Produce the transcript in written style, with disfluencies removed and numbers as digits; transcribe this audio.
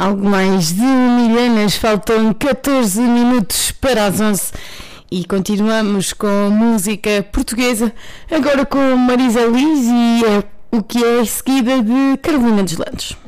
Algo mais de 1 faltam 14 minutos para as 11 e continuamos com música portuguesa, agora com Marisa Liz e o que é seguida de Carolina dos Landes.